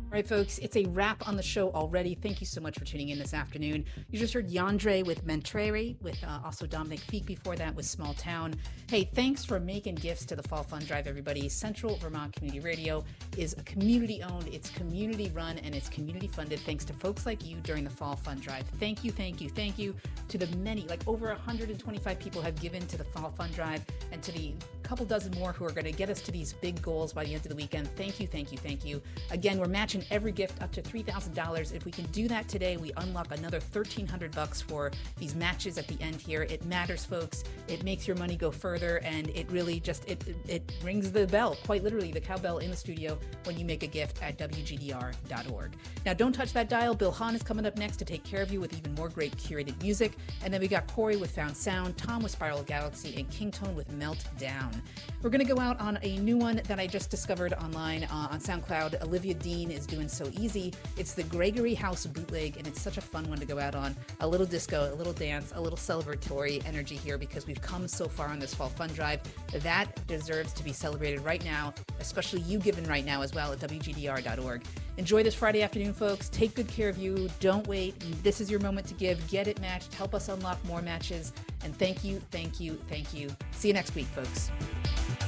All right, folks, it's a wrap on the show already. Thank you so much for tuning in this afternoon. You just heard Yandre with Mentrere, with also Dominic Feek before that with Small Town. Hey, thanks for making gifts to the Fall Fund Drive, everybody. Central Vermont Community Radio is a community-owned, it's community-run, and it's community-funded thanks to folks like you during the Fall Fund Drive. Thank you, thank you, thank you to the many, like over 125 people have given to the Fall Fund Drive, and to the couple dozen more who are going to get us to these big goals by the end of the weekend. Thank you, thank you, thank you. Again, we're matching every gift up to $3,000. If we can do that today, we unlock another $1,300 for these matches at the end here. It matters, folks. It makes your money go further, and it really just, it rings the bell, quite literally, the cowbell in the studio when you make a gift at WGDR.org. Now, don't touch that dial. Bill Hahn is coming up next to take care of you with even more great curated music. And then we got Corey with Found Sound, Tom with Spiral Galaxy, and King Tone with Meltdown. We're going to go out on a new one that I just discovered online on SoundCloud. Olivia Dean is doing So Easy. It's the Gregory House bootleg, and it's such a fun one to go out on. A little disco, a little dance, a little celebratory energy here because we've come so far on this Fall Fun Drive. That deserves to be celebrated right now, especially you giving right now as well at WGDR.org. Enjoy this Friday afternoon, folks. Take good care of you. Don't wait. This is your moment to give. Get it matched. Help us unlock more matches. And thank you, thank you, thank you. See you next week, folks.